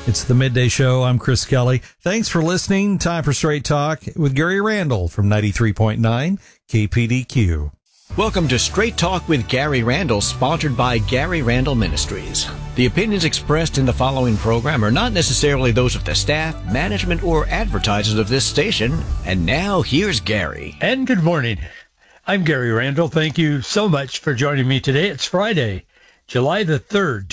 It's the Midday Show. I'm Chris Kelly. Thanks for listening. Time for Straight Talk with Gary Randall from 93.9 KPDQ. Welcome to Straight Talk with Gary Randall, sponsored by Gary Randall Ministries. The opinions expressed in the following program are not necessarily those of the staff, management, or advertisers of this station. And now, here's Gary. And good morning. I'm Gary Randall. Thank you so much for joining me today. It's Friday, July the 3rd,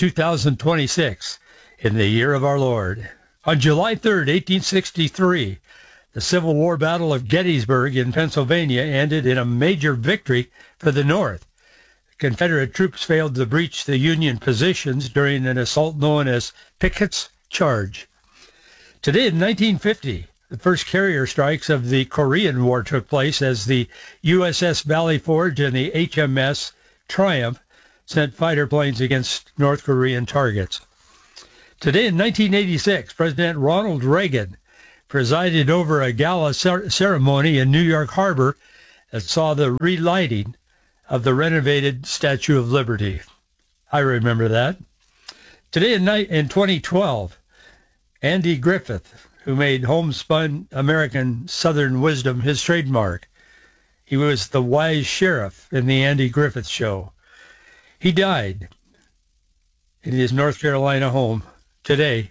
2026, in the year of our Lord. On July 3rd, 1863, the Civil War Battle of Gettysburg in Pennsylvania ended in a major victory for the North. Confederate troops failed to breach the Union positions during an assault known as Pickett's Charge. Today in 1950, the first carrier strikes of the Korean War took place as the USS Valley Forge and the HMS Triumph sent fighter planes against North Korean targets. Today in 1986, President Ronald Reagan presided over a gala ceremony in New York Harbor that saw the relighting of the renovated Statue of Liberty. I remember that. Today in 2012, Andy Griffith, who made homespun American Southern wisdom his trademark, he was the wise sheriff in the Andy Griffith Show. He died in his North Carolina home today,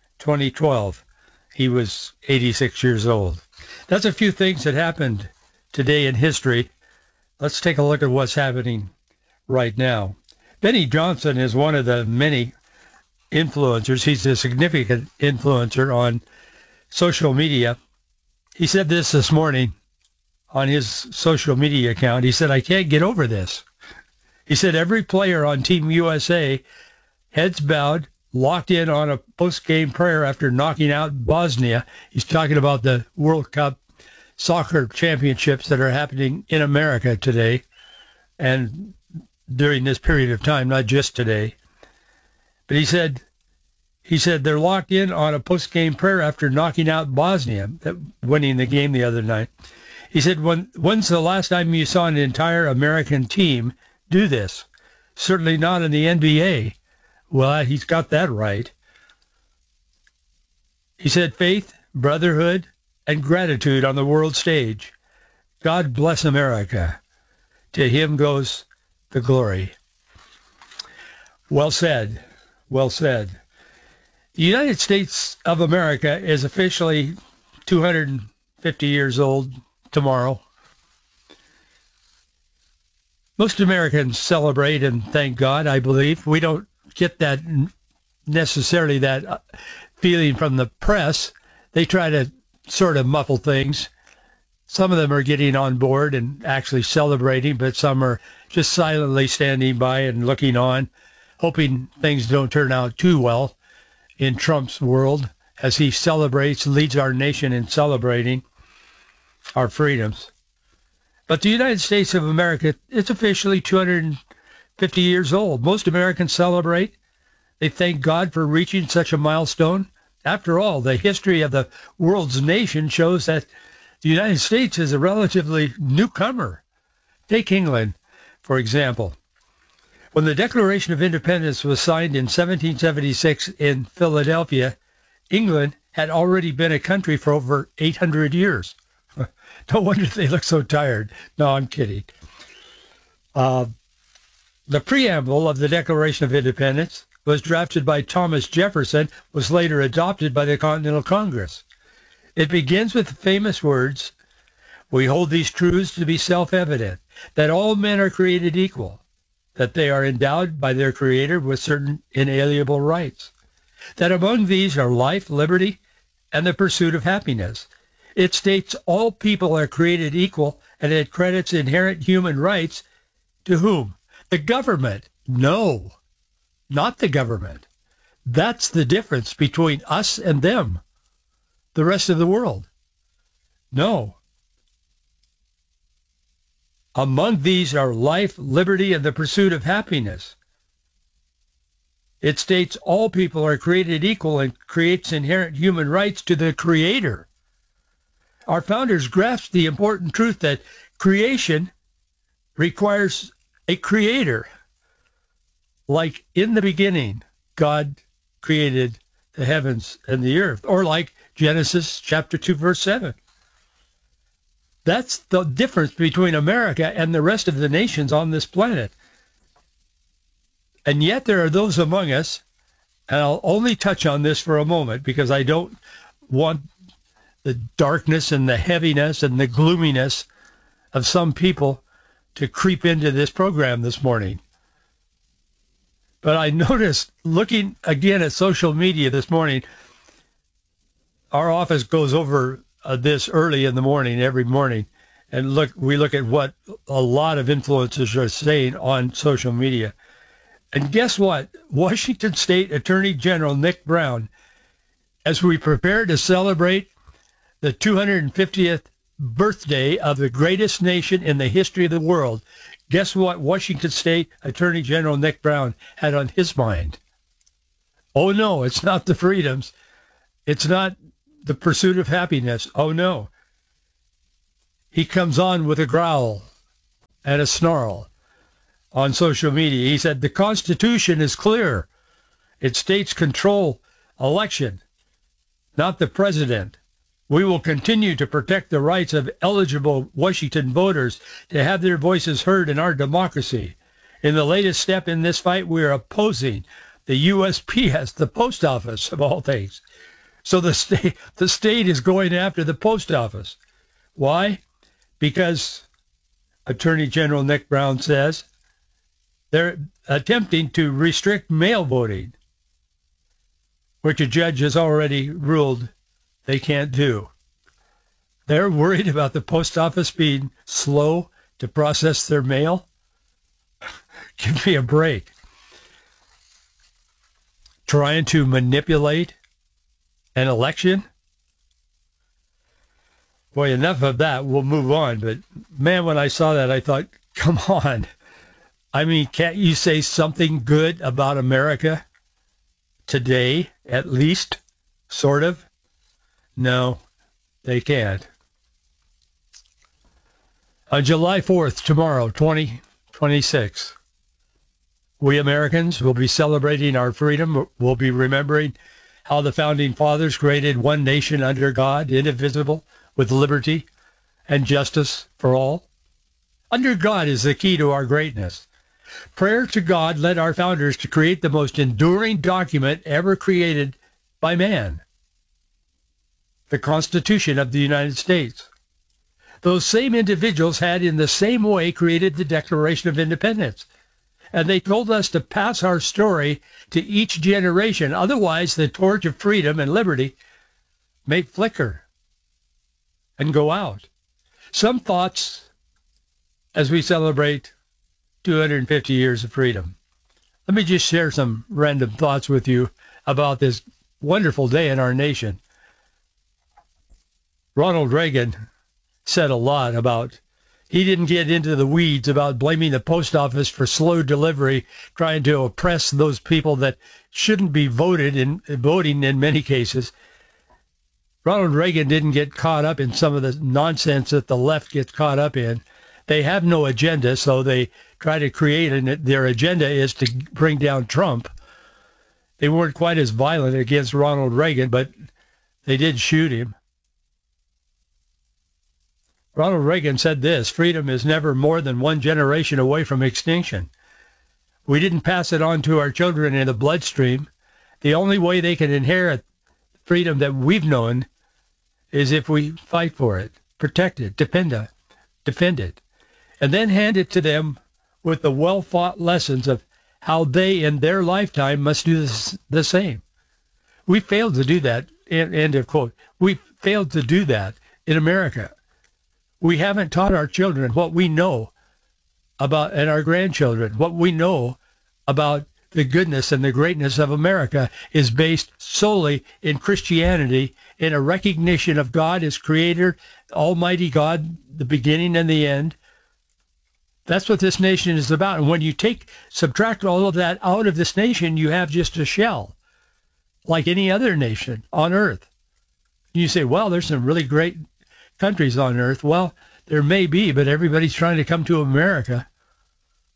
2012. He was 86 years old. That's a few things that happened today in history. Let's take a look at what's happening right now. Benny Johnson is one of the many influencers. He's a significant influencer on social media. He said this morning on his social media account. He said, "I can't get over this." He said every player on Team USA, heads bowed, locked in on a post-game prayer after knocking out Bosnia. He's talking about the World Cup soccer championships that are happening in America today and during this period of time, not just today. But he said they're locked in on a post-game prayer after knocking out Bosnia, winning the game the other night. He said, when's the last time you saw an entire American team do this? Certainly not in the NBA. Well, he's got that right. He said faith, brotherhood, and gratitude on the world stage. God bless America. To him goes the glory. Well said. Well said. The United States of America is officially 250 years old tomorrow. Most Americans celebrate and thank God, I believe. We don't get that necessarily that feeling from the press. They try to sort of muffle things. Some of them are getting on board and actually celebrating, but some are just silently standing by and looking on, hoping things don't turn out too well in Trump's world as he leads our nation in celebrating our freedoms. But the United States of America, it's officially 250 years old. Most Americans celebrate. They thank God for reaching such a milestone. After all, the history of the world's nation shows that the United States is a relatively newcomer. Take England, for example. When the Declaration of Independence was signed in 1776 in Philadelphia, England had already been a country for over 800 years. No wonder they look so tired. No, I'm kidding. The preamble of the Declaration of Independence was drafted by Thomas Jefferson, was later adopted by the Continental Congress. It begins with the famous words, "We hold these truths to be self-evident, that all men are created equal, that they are endowed by their Creator with certain inalienable rights, that among these are life, liberty, and the pursuit of happiness. It states all people are created equal, and it credits inherent human rights to whom? The government. No, not the government. That's the difference between us and them, the rest of the world. No. Among these are life, liberty, and the pursuit of happiness. It states all people are created equal and creates inherent human rights to the Creator. Our founders grasped the important truth that creation requires a creator. Like in the beginning, God created the heavens and the earth, or like Genesis chapter 2, verse 7. That's the difference between America and the rest of the nations on this planet. And yet there are those among us, and I'll only touch on this for a moment because I don't want the darkness and the heaviness and the gloominess of some people to creep into this program this morning. But I noticed, looking again at social media this morning, our office goes over this early in the morning, every morning, and we look at what a lot of influencers are saying on social media. And guess what? Washington State Attorney General Nick Brown, as we prepare to celebrate the 250th birthday of the greatest nation in the history of the world, guess what Washington State Attorney General Nick Brown had on his mind? Oh, no, it's not the freedoms. It's not the pursuit of happiness. Oh, no. He comes on with a growl and a snarl on social media. He said, the Constitution is clear. It states control election, not the president. We will continue to protect the rights of eligible Washington voters to have their voices heard in our democracy. In the latest step in this fight, we are opposing the USPS, the post office of all things. So the state is going after the post office. Why? Because Attorney General Nick Brown says they're attempting to restrict mail voting, which a judge has already ruled they can't do. They're worried about the post office being slow to process their mail. Give me a break. Trying to manipulate an election? Boy, enough of that. We'll move on. But man, when I saw that, I thought, come on. I mean, can't you say something good about America today, at least? Sort of? No, they can't. On July 4th, tomorrow, 2026, we Americans will be celebrating our freedom. We'll be remembering how the Founding Fathers created one nation under God, indivisible, with liberty and justice for all. Under God is the key to our greatness. Prayer to God led our founders to create the most enduring document ever created by man, the Constitution of the United States. Those same individuals had in the same way created the Declaration of Independence. And they told us to pass our story to each generation. Otherwise, the torch of freedom and liberty may flicker and go out. Some thoughts as we celebrate 250 years of freedom. Let me just share some random thoughts with you about this wonderful day in our nation. Ronald Reagan said a lot about, he didn't get into the weeds about blaming the post office for slow delivery, trying to oppress those people that shouldn't be voting in many cases. Ronald Reagan didn't get caught up in some of the nonsense that the left gets caught up in. They have no agenda, so they try to create, and their agenda is to bring down Trump. They weren't quite as violent against Ronald Reagan, but they did shoot him. Ronald Reagan said this: freedom is never more than one generation away from extinction. We didn't pass it on to our children in the bloodstream. The only way they can inherit freedom that we've known is if we fight for it, protect it, defend it, and then hand it to them with the well-fought lessons of how they in their lifetime must do the same. We failed to do that, end of quote. We failed to do that in America. We haven't taught our children what we know about, and our grandchildren, what we know about the goodness and the greatness of America is based solely in Christianity, in a recognition of God as creator, Almighty God, the beginning and the end. That's what this nation is about. And when you subtract all of that out of this nation, you have just a shell, like any other nation on earth. You say, well, there's some really great countries on earth. Well, there may be, but everybody's trying to come to America.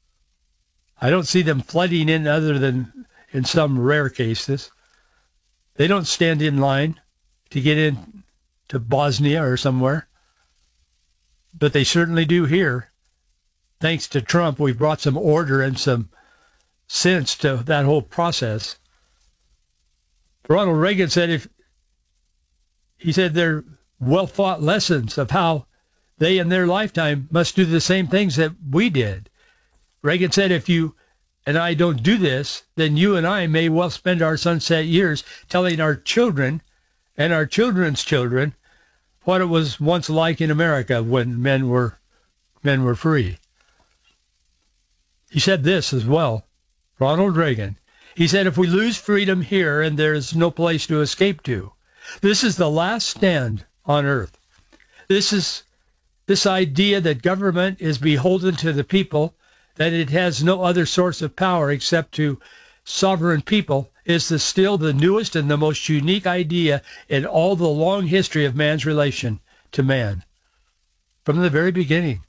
I don't see them flooding in other than in some rare cases. They don't stand in line to get into Bosnia or somewhere. But they certainly do here. Thanks to Trump, we've brought some order and some sense to that whole process. Ronald Reagan said they're well-fought lessons of how they in their lifetime must do the same things that we did. Reagan said, if you and I don't do this, then you and I may well spend our sunset years telling our children and our children's children what it was once like in America when men were free. He said this as well, Ronald Reagan. He said, if we lose freedom here and there's no place to escape to, this is the last stand on earth. This idea that government is beholden to the people, that it has no other source of power except to sovereign people, is still the newest and the most unique idea in all the long history of man's relation to man. From the very beginning,